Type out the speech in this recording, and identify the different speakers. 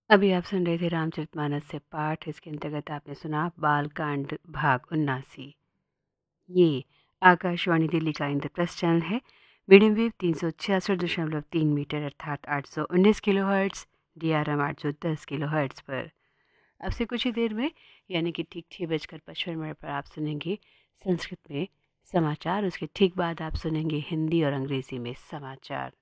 Speaker 1: अभी आप सुन रहे थे रामचरितमानस से पाठ। इसके अंतर्गत आपने सुना बालकांड भाग 79। ये आकाशवाणी दिल्ली का इंद्रप्रस्थ चैनल है। मीडियम वेव 366.3 मीटर अर्थात 819 kilo hertz, DRM 810 kilo hertz पर। अब से कुछ ही देर में यानी कि ठीक 6:55 पर आप सुनेंगे संस्कृत में समाचार। उसके ठीक बाद आप सुनेंगे हिंदी और अंग्रेजी में समाचार।